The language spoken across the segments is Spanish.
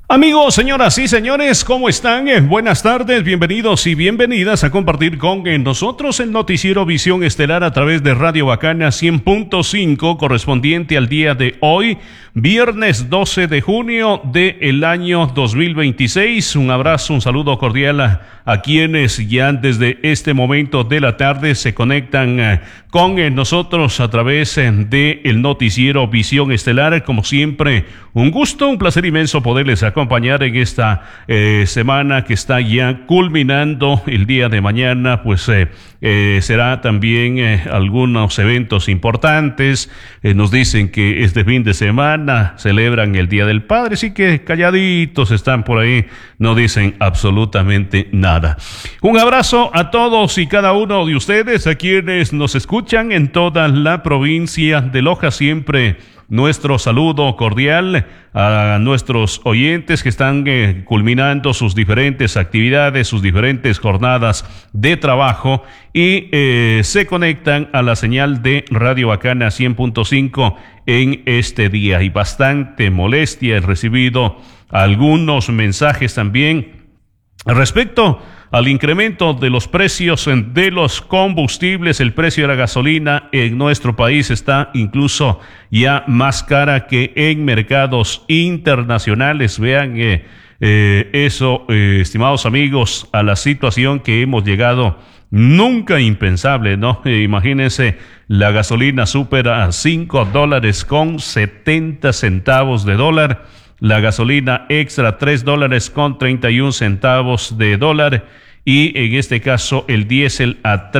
Amigos, señoras y señores, ¿cómo están? Buenas tardes, bienvenidos y bienvenidas a compartir con nosotros el noticiero Visión Estelar a través de Radio Bacana 100.5, correspondiente al día de hoy, viernes 12 de junio del año 2026. Un abrazo, un saludo cordial a quienes ya desde este momento de la tarde se conectan con nosotros a través de el noticiero Visión Estelar. Como siempre, un gusto, un placer inmenso poderles acompañar en esta semana que está ya culminando. El día de mañana pues será también algunos eventos importantes. Nos dicen que este fin de semana celebran el Día del Padre, así que calladitos están por ahí, no dicen absolutamente nada. Un abrazo a todos y cada uno de ustedes, a quienes nos escuchan en toda la provincia de Loja. Siempre nuestro saludo cordial a nuestros oyentes que están culminando sus diferentes actividades, sus diferentes jornadas de trabajo y se conectan a la señal de Radio Bacana 100.5 en este día. Y bastante molestia he recibido algunos mensajes también respecto al incremento de los precios de los combustibles. El precio de la gasolina en nuestro país está incluso ya más cara que en mercados internacionales. Vean eso, estimados amigos, a la situación que hemos llegado, nunca impensable, ¿no? Imagínense, la gasolina supera a $5.70 de dólar. La gasolina extra $3.31 de dólar y en este caso el diésel a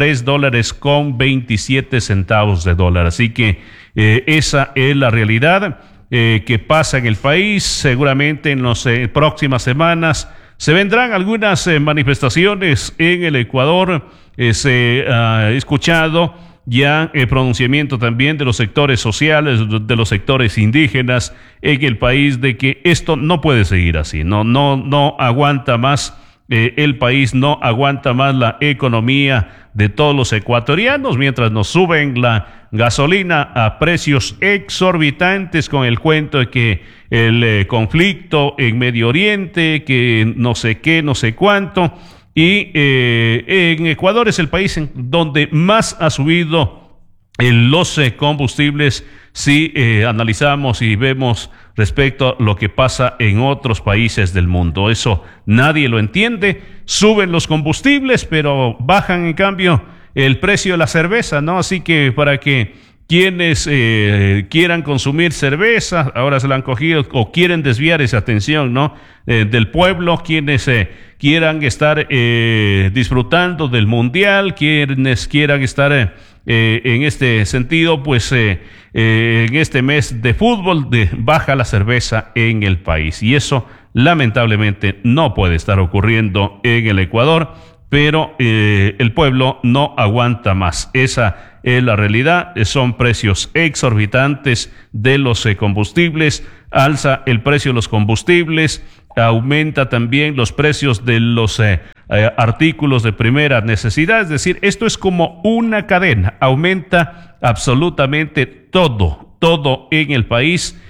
$3.27 de dólar. Así que esa es la realidad que pasa en el país. Seguramente en las próximas semanas se vendrán algunas manifestaciones en el Ecuador. Se ha escuchado ya el pronunciamiento también de los sectores sociales, de los sectores indígenas en el país, de que esto no puede seguir así, no aguanta más el país, no aguanta más la economía de todos los ecuatorianos, mientras nos suben la gasolina a precios exorbitantes con el cuento de que el conflicto en Medio Oriente, que no sé qué, no sé cuánto. Y en Ecuador es el país en donde más ha subido los combustibles si analizamos y vemos respecto a lo que pasa en otros países del mundo. Eso nadie lo entiende. Suben los combustibles, pero bajan en cambio el precio de la cerveza, ¿no? Así que para que quienes quieran consumir cerveza, ahora se la han cogido o quieren desviar esa atención, ¿no? Del pueblo, quienes quieran estar disfrutando del mundial, quienes quieran estar en este sentido, pues en este mes de fútbol baja la cerveza en el país. Y eso lamentablemente no puede estar ocurriendo en el Ecuador, pero el pueblo no aguanta más. Esa es la realidad. Son precios exorbitantes de los combustibles. Alza el precio de los combustibles, aumenta también los precios de los artículos de primera necesidad. Es decir, esto es como una cadena. Aumenta absolutamente todo en el país.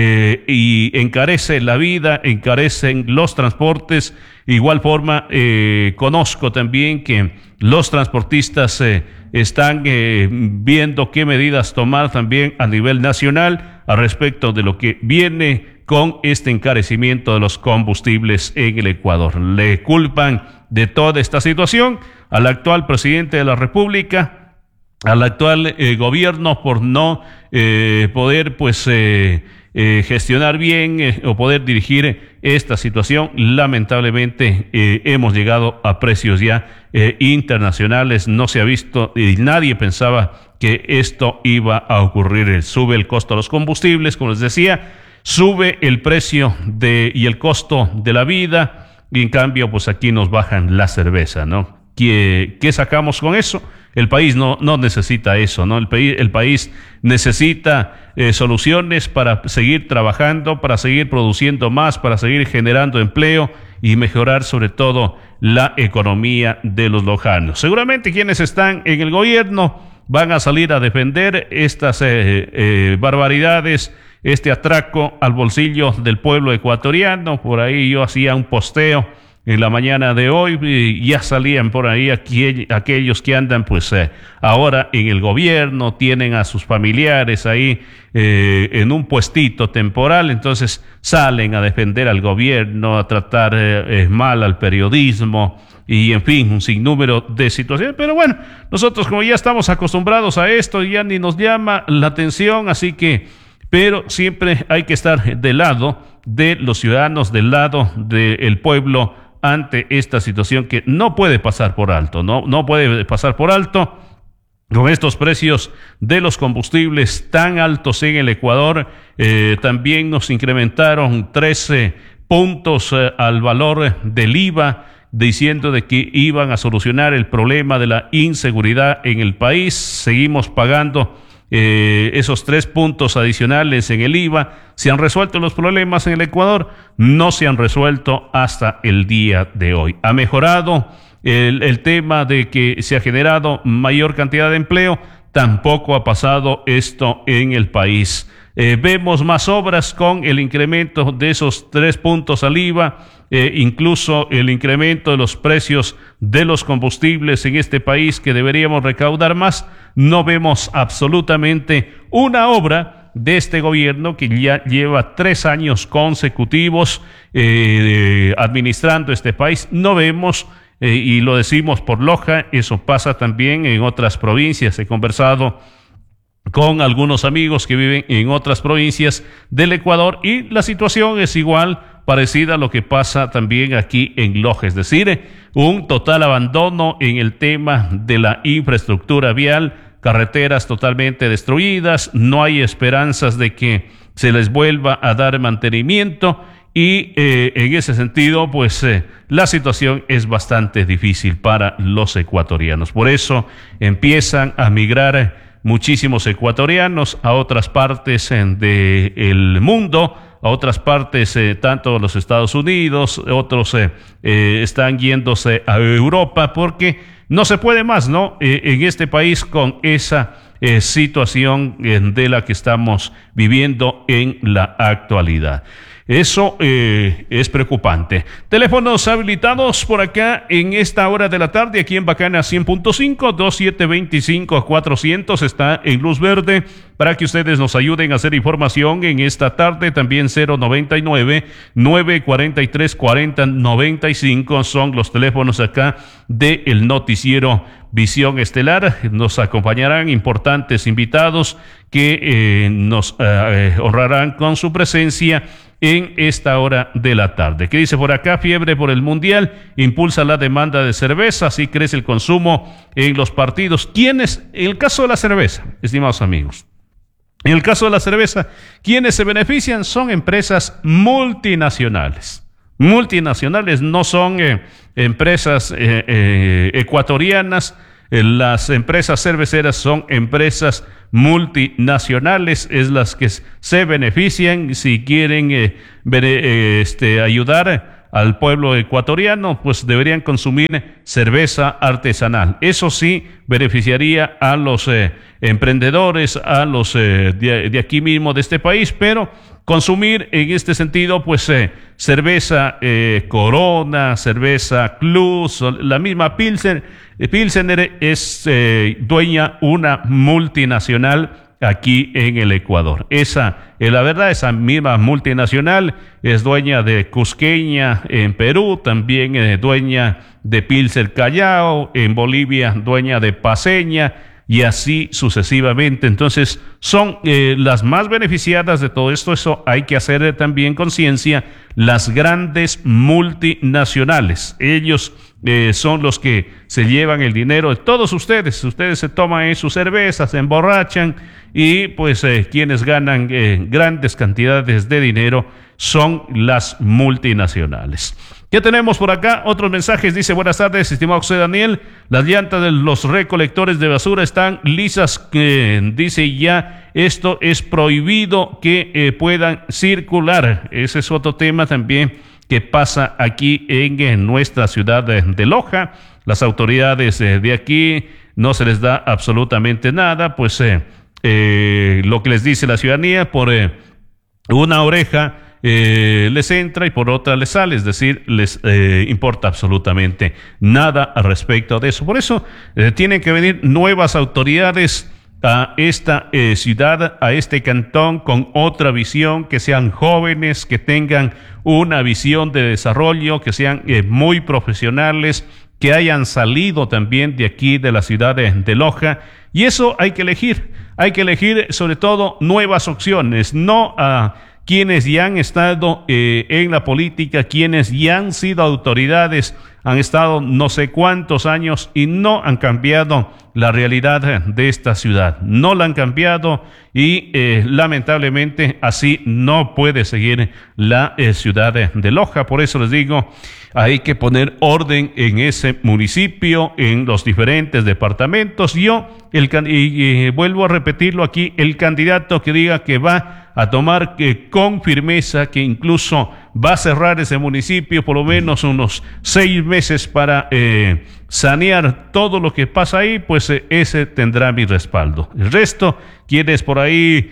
Y encarece la vida, encarecen los transportes. Igual forma, conozco también que los transportistas están viendo qué medidas tomar también a nivel nacional al respecto de lo que viene con este encarecimiento de los combustibles en el Ecuador. Le culpan de toda esta situación al actual presidente de la República, al actual gobierno, por no poder pues gestionar bien o poder dirigir esta situación. Lamentablemente hemos llegado a precios ya internacionales. No se ha visto y nadie pensaba que esto iba a ocurrir. Sube el costo de los combustibles, como les decía, sube el precio y el costo de la vida, y en cambio pues aquí nos bajan la cerveza, ¿no? ¿Qué sacamos con eso? El país no necesita eso, ¿no? El país necesita soluciones para seguir trabajando, para seguir produciendo más, para seguir generando empleo y mejorar sobre todo la economía de los lojanos. Seguramente quienes están en el gobierno van a salir a defender estas barbaridades este atraco al bolsillo del pueblo ecuatoriano. Por ahí yo hacía un posteo en la mañana de hoy y ya salían por ahí aquellos que andan pues ahora en el gobierno, tienen a sus familiares ahí en un puestito temporal, entonces salen a defender al gobierno, a tratar mal al periodismo y en fin, un sinnúmero de situaciones. Pero bueno, nosotros como ya estamos acostumbrados a esto, ya ni nos llama la atención, así que, pero siempre hay que estar del lado de los ciudadanos, del lado del pueblo ante esta situación que no puede pasar por alto, no puede pasar por alto. Con estos precios de los combustibles tan altos en el Ecuador, también nos incrementaron 13 puntos al valor del IVA, diciendo de que iban a solucionar el problema de la inseguridad en el país. Seguimos pagando esos 3 puntos adicionales en el IVA. ¿Se han resuelto los problemas en el Ecuador? No se han resuelto hasta el día de hoy. ¿Ha mejorado el tema de que se ha generado mayor cantidad de empleo? Tampoco ha pasado esto en el país. Vemos más obras con el incremento de esos 3 puntos al IVA, incluso el incremento de los precios de los combustibles en este país, que deberíamos recaudar más. No vemos absolutamente una obra de este gobierno que ya lleva 3 años consecutivos administrando este país. No vemos, y lo decimos por Loja, eso pasa también en otras provincias. He conversado con algunos amigos que viven en otras provincias del Ecuador y la situación es igual, parecida a lo que pasa también aquí en Loja, es decir, un total abandono en el tema de la infraestructura vial, carreteras totalmente destruidas, no hay esperanzas de que se les vuelva a dar mantenimiento y en ese sentido pues la situación es bastante difícil para los ecuatorianos. Por eso empiezan a migrar muchísimos ecuatorianos a otras partes del mundo, a otras partes, tanto los Estados Unidos, otros están yéndose a Europa porque no se puede más, ¿no? En este país con esa situación de la que estamos viviendo en la actualidad. Eso es preocupante. Teléfonos habilitados por acá en esta hora de la tarde, aquí en Bacana 100.5, 2725-400, está en luz verde para que ustedes nos ayuden a hacer información en esta tarde. También 099-943-4095 son los teléfonos acá del noticiero Visión Estelar. Nos acompañarán importantes invitados que nos honrarán con su presencia en esta hora de la tarde. ¿Qué dice por acá? Fiebre por el Mundial impulsa la demanda de cerveza, así crece el consumo en los partidos. ¿Quiénes? En el caso de la cerveza, estimados amigos, en el caso de la cerveza, ¿quiénes se benefician? Son empresas multinacionales. Multinacionales, no son empresas ecuatorianas. Las empresas cerveceras son empresas multinacionales, es las que se benefician. Si quieren ayudar al pueblo ecuatoriano, pues deberían consumir cerveza artesanal. Eso sí, beneficiaría a los emprendedores, a los de aquí mismo de este país, pero consumir en este sentido, pues cerveza Corona, cerveza Klus, la misma Pilsener es dueña una multinacional aquí en el Ecuador. La verdad, esa misma multinacional es dueña de Cusqueña en Perú, también dueña de Pilsen Callao, en Bolivia dueña de Paceña, y así sucesivamente. Entonces son las más beneficiadas de todo esto. Eso hay que hacer también conciencia. Las grandes multinacionales, ellos son los que se llevan el dinero de todos ustedes. Ustedes se toman sus cervezas, se emborrachan y pues quienes ganan grandes cantidades de dinero son las multinacionales. ¿Qué tenemos por acá? Otros mensajes. Dice: buenas tardes, estimado José Daniel. Las llantas de los recolectores de basura están lisas. Dice ya, esto es prohibido que puedan circular. Ese es otro tema también que pasa aquí en nuestra ciudad de Loja. Las autoridades de aquí no se les da absolutamente nada, pues lo que les dice la ciudadanía por una oreja les entra y por otra les sale, es decir, les importa absolutamente nada al respecto de eso. Por eso tienen que venir nuevas autoridades a esta ciudad, a este cantón, con otra visión, que sean jóvenes, que tengan una visión de desarrollo, que sean muy profesionales, que hayan salido también de aquí, de la ciudad de Loja. Y eso hay que elegir sobre todo nuevas opciones, no a quienes ya han estado en la política, quienes ya han sido autoridades, han estado no sé cuántos años y no han cambiado la realidad de esta ciudad, no la han cambiado y lamentablemente así no puede seguir la ciudad de Loja. Por eso les digo, hay que poner orden en ese municipio, en los diferentes departamentos. Vuelvo a repetirlo aquí, el candidato que diga que va a tomar con firmeza, que incluso va a cerrar ese municipio por lo menos unos 6 meses para sanear todo lo que pasa ahí, pues ese tendrá mi respaldo. El resto, quienes por ahí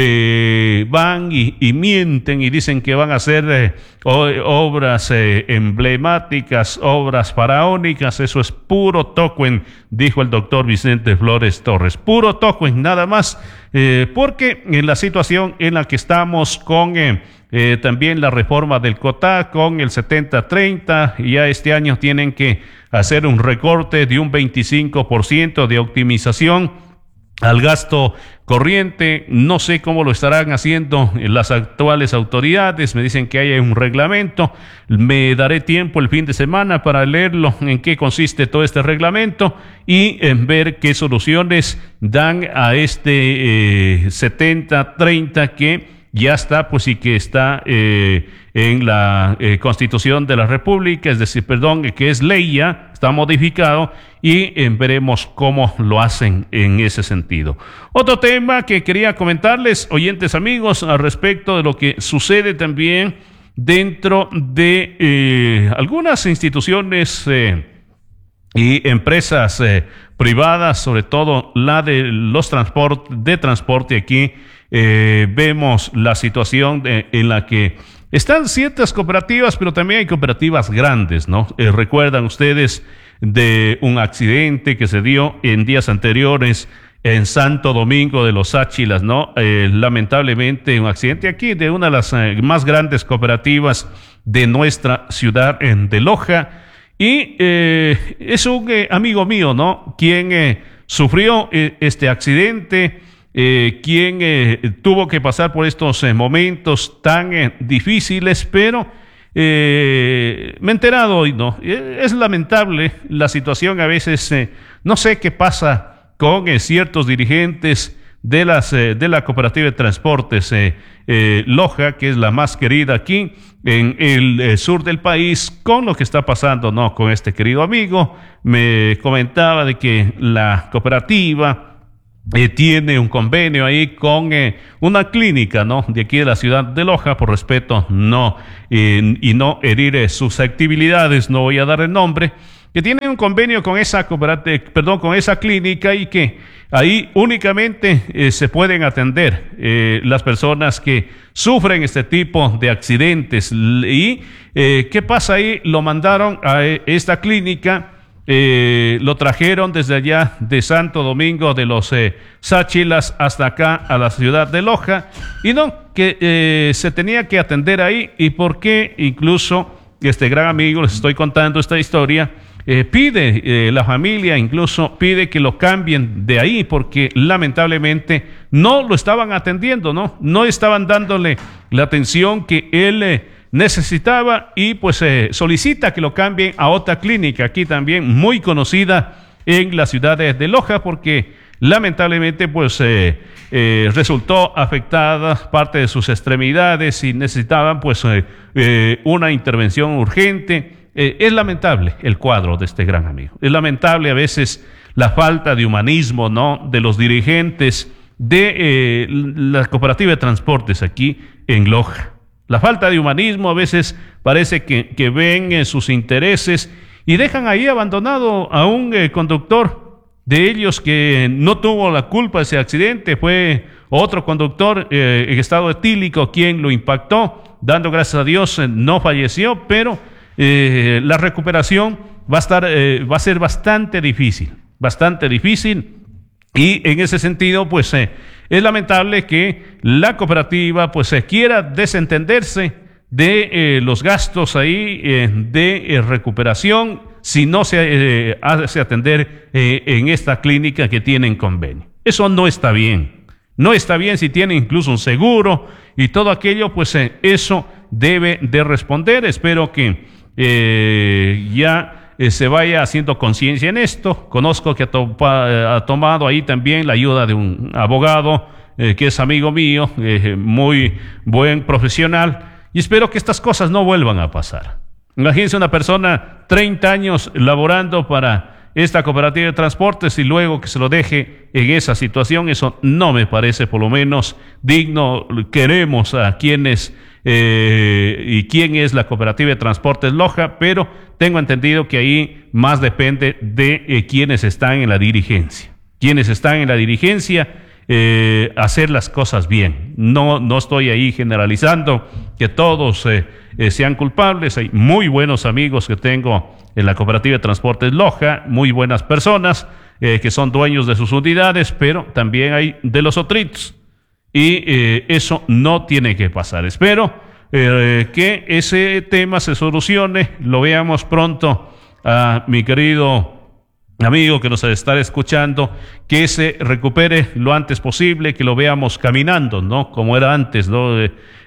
van y mienten y dicen que van a hacer obras emblemáticas, obras faraónicas, eso es puro tocuen, dijo el doctor Vicente Flores Torres, puro tocuen, nada más, porque en la situación en la que estamos con también la reforma del COTA, con el 70-30, ya este año tienen que hacer un recorte de un 25% de optimización al gasto corriente. No sé cómo lo estarán haciendo las actuales autoridades, me dicen que hay un reglamento, me daré tiempo el fin de semana para leerlo, en qué consiste todo este reglamento y en ver qué soluciones dan a este 70-30 que ya está, pues, y que está en la Constitución de la República, es decir, que es ley ya, está modificado y veremos cómo lo hacen en ese sentido. Otro tema que quería comentarles, oyentes amigos, al respecto de lo que sucede también dentro de algunas instituciones y empresas privadas, sobre todo la de los transporte aquí. Vemos la situación en la que están ciertas cooperativas, pero también hay cooperativas grandes, ¿no? Recuerdan ustedes de un accidente que se dio en días anteriores en Santo Domingo de los Áchilas, ¿no? Lamentablemente un accidente aquí de una de las más grandes cooperativas de nuestra ciudad de Loja. Y es un amigo mío, ¿no? Quien sufrió este accidente, quien tuvo que pasar por estos momentos tan difíciles, pero me he enterado hoy, ¿no? Es lamentable la situación a veces, no sé qué pasa con ciertos dirigentes de la cooperativa de transportes Loja, que es la más querida aquí en el sur del país, con lo que está pasando, ¿no? Con este querido amigo. Me comentaba de que la cooperativa tiene un convenio ahí con una clínica, ¿no? De aquí de la ciudad de Loja, por respeto y no herir susceptibilidades, no voy a dar el nombre, que tiene un convenio con esa con esa clínica y que ahí únicamente se pueden atender las personas que sufren este tipo de accidentes. Y ¿qué pasa ahí? Lo mandaron a esta clínica. Lo trajeron desde allá de Santo Domingo de los Sáchilas hasta acá a la ciudad de Loja, y no, que se tenía que atender ahí. Y porque incluso este gran amigo, les estoy contando esta historia, pide la familia, incluso pide que lo cambien de ahí porque lamentablemente no lo estaban atendiendo, no estaban dándole la atención que él necesitaba, y pues solicita que lo cambien a otra clínica aquí también muy conocida en la ciudad de Loja, porque lamentablemente pues resultó afectada parte de sus extremidades y necesitaban pues una intervención urgente. Es lamentable el cuadro de este gran amigo, es lamentable a veces la falta de humanismo, ¿no?, de los dirigentes de la cooperativa de transportes aquí en Loja. La falta de humanismo, a veces parece que ven sus intereses y dejan ahí abandonado a un conductor de ellos que no tuvo la culpa de ese accidente, fue otro conductor en estado etílico quien lo impactó, dando gracias a Dios no falleció, pero la recuperación va a ser bastante difícil, y en ese sentido pues es lamentable que la cooperativa pues quiera desentenderse de los gastos ahí de recuperación si no se hace atender en esta clínica que tienen convenio. Eso no está bien. No está bien si tiene incluso un seguro y todo aquello, pues eso debe de responder. Espero que se vaya haciendo conciencia en esto. Conozco que ha tomado ahí también la ayuda de un abogado que es amigo mío, muy buen profesional, y espero que estas cosas no vuelvan a pasar. Imagínense una persona 30 años laborando para esta cooperativa de transportes y luego que se lo deje en esa situación. Eso no me parece por lo menos digno. Queremos a quienes y quién es la cooperativa de transportes Loja, pero tengo entendido que ahí más depende de quienes están en la dirigencia. Hacer las cosas bien. No estoy ahí generalizando que todos sean culpables. Hay muy buenos amigos que tengo en la cooperativa de transportes Loja, muy buenas personas que son dueños de sus unidades, pero también hay de los otritos, y eso no tiene que pasar. Espero que ese tema se solucione, lo veamos pronto a mi querido amigo que nos está escuchando, que se recupere lo antes posible, que lo veamos caminando, ¿no? Como era antes, ¿no?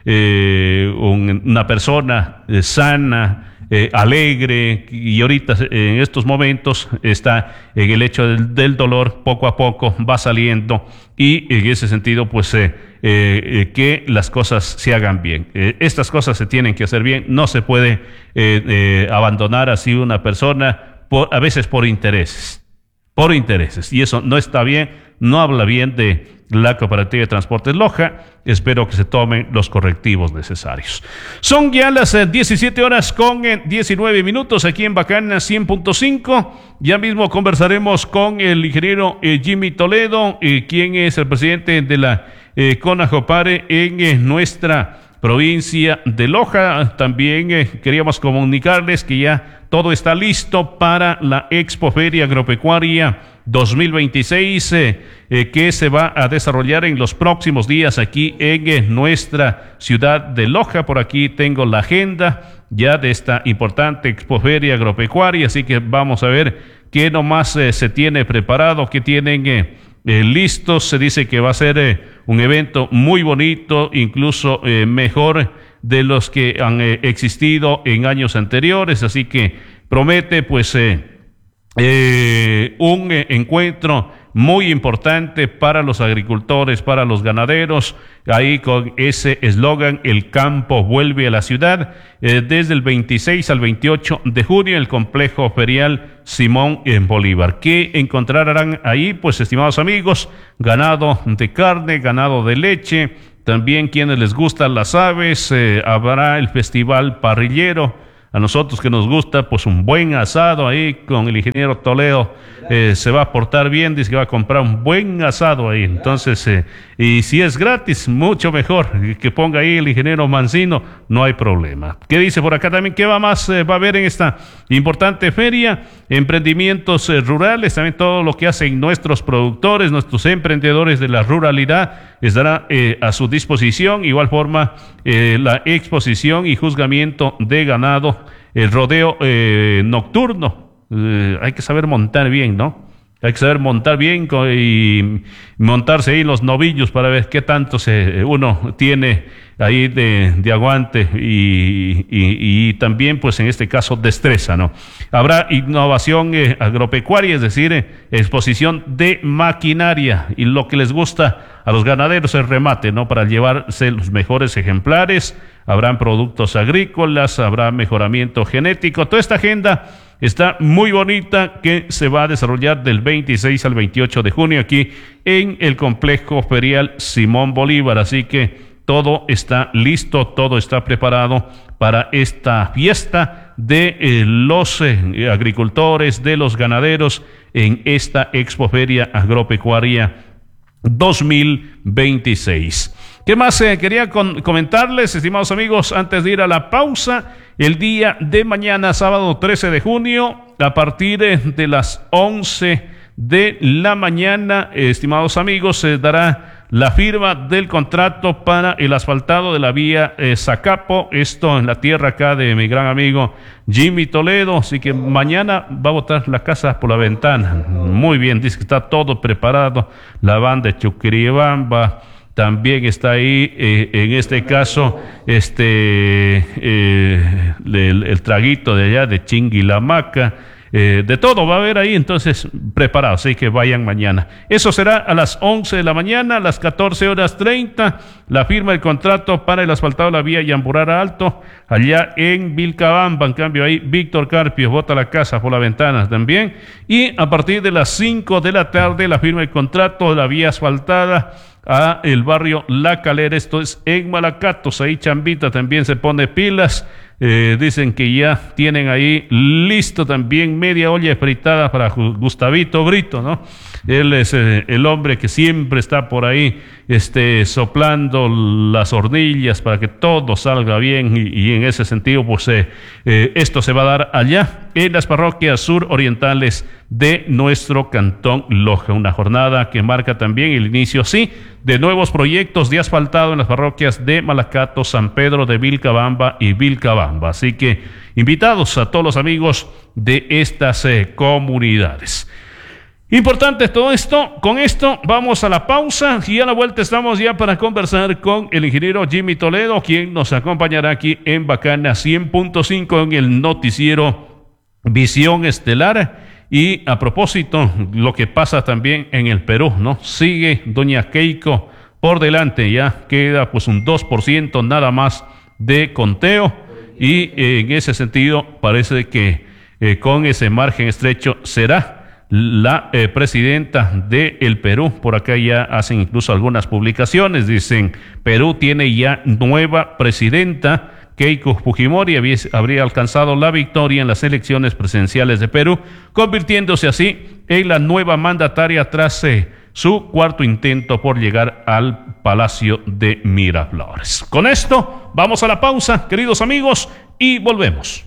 Una persona sana, alegre, y ahorita en estos momentos está en el hecho del dolor, poco a poco va saliendo, y en ese sentido pues que las cosas se hagan bien. Estas cosas se tienen que hacer bien, no se puede abandonar así una persona a veces por intereses, y eso no está bien, no habla bien de la cooperativa de transportes Loja. Espero que se tomen los correctivos necesarios. Son ya las 17 horas con 19 minutos aquí en Bacana 100.5. Ya mismo conversaremos con el ingeniero Jimmy Toledo, quien es el presidente de la CONAJOPARE en nuestra provincia de Loja. También queríamos comunicarles que ya todo está listo para la Expoferia Agropecuaria 2026 que se va a desarrollar en los próximos días aquí en nuestra ciudad de Loja. Por aquí tengo la agenda ya de esta importante Expoferia Agropecuaria, así que vamos a ver qué nomás se tiene preparado, qué tienen listos. Se dice que va a ser un evento muy bonito, incluso mejor de los que han existido en años anteriores, así que promete pues un encuentro muy importante para los agricultores, para los ganaderos, ahí con ese eslogan: el campo vuelve a la ciudad, desde el 26 al 28 de junio en el complejo ferial Simón en Bolívar. ¿Qué encontrarán ahí? Pues, estimados amigos, ganado de carne, ganado de leche, también quienes les gustan las aves, habrá el festival parrillero. A nosotros que nos gusta pues un buen asado ahí con el ingeniero Toledo, se va a portar bien, dice que va a comprar un buen asado ahí. Entonces, y si es gratis, mucho mejor, que ponga ahí el ingeniero Mancino, no hay problema. ¿Qué dice por acá también? ¿Qué va más va a haber en esta importante feria? Emprendimientos rurales, también todo lo que hacen nuestros productores, nuestros emprendedores de la ruralidad estará a su disposición. Igual forma, la exposición y juzgamiento de ganado, el rodeo nocturno. Hay que saber montar bien, ¿no? Hay que saber montar bien y montarse ahí los novillos para ver qué tanto uno tiene ahí de aguante y también pues en este caso destreza, ¿no? Habrá innovación agropecuaria, es decir, exposición de maquinaria, y lo que les gusta a los ganaderos es remate, ¿no? Para llevarse los mejores ejemplares. Habrán productos agrícolas, habrá mejoramiento genético. Toda esta agenda está muy bonita, que se va a desarrollar del 26 al 28 de junio aquí en el complejo ferial Simón Bolívar. Así que todo está listo, todo está preparado para esta fiesta de los agricultores, de los ganaderos en esta Expoferia Agropecuaria 2026. ¿Qué más quería comentarles, estimados amigos, antes de ir a la pausa? El día de mañana, sábado 13 de junio, a partir de las 11 de la mañana, estimados amigos, se dará la firma del contrato para el asfaltado de la vía Zacapo, esto en la tierra acá de mi gran amigo Jimmy Toledo. Así que mañana va a botar la casa por la ventana. Muy bien, dice que está todo preparado. La banda de Chuquiribamba también está ahí, en este caso, el traguito de allá de Chinguilamaca, de todo va a haber ahí, entonces preparados, así que vayan mañana. Eso será a las 11 de la mañana, a las 14:30, la firma del contrato para el asfaltado de la vía Yamburara Alto, allá en Vilcabamba. En cambio ahí Víctor Carpio bota la casa por la ventana también, y a partir de las 5 de la tarde la firma del contrato de la vía asfaltada a el barrio La Calera, esto es en Malacatos. Ahí Chambita también se pone pilas. Dicen que ya tienen ahí listo también media olla fritada para Gustavito Brito, ¿no? Él es el hombre que siempre está por ahí soplando las hornillas para que todo salga bien, y en ese sentido pues esto se va a dar allá en las parroquias surorientales de nuestro Cantón Loja. Una jornada que marca también el inicio, sí, de nuevos proyectos de asfaltado en las parroquias de Malacato, San Pedro de Vilcabamba y Vilcabamba. Así que invitados a todos los amigos de estas comunidades. Importante todo esto. Con esto vamos a la pausa y a la vuelta estamos ya para conversar con el ingeniero Jimmy Toledo, quien nos acompañará aquí en Bacana 100.5 en el noticiero Visión Estelar. Y a propósito, lo que pasa también en el Perú, ¿no? Sigue doña Keiko por delante, ya queda pues un 2% nada más de conteo, y en ese sentido parece que con ese margen estrecho será la presidenta del Perú. Por acá ya hacen incluso algunas publicaciones, dicen: Perú tiene ya nueva presidenta. Keiko Fujimori habría alcanzado la victoria en las elecciones presidenciales de Perú, convirtiéndose así en la nueva mandataria tras su cuarto intento por llegar al Palacio de Miraflores. Con esto vamos a la pausa, queridos amigos, y volvemos.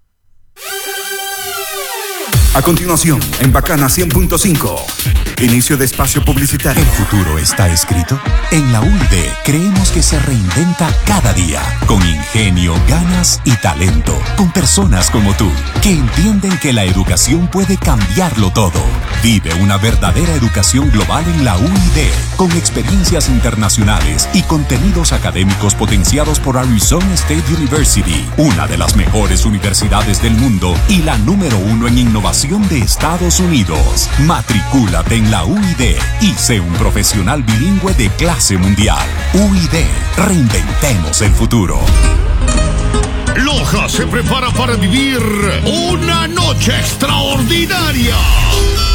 A continuación, en Bacana 100.5, inicio de espacio publicitario. ¿El futuro está escrito? En la UID creemos que se reinventa cada día, con ingenio, ganas y talento, con personas como tú, que entienden que la educación puede cambiarlo todo. Vive una verdadera educación global en la UID, con experiencias internacionales y contenidos académicos potenciados por Arizona State University, una de las mejores universidades del mundo y la número 1 en innovación de Estados Unidos. Matricúlate en la UID y sé un profesional bilingüe de clase mundial. UID, reinventemos el futuro. Loja se prepara para vivir una noche extraordinaria.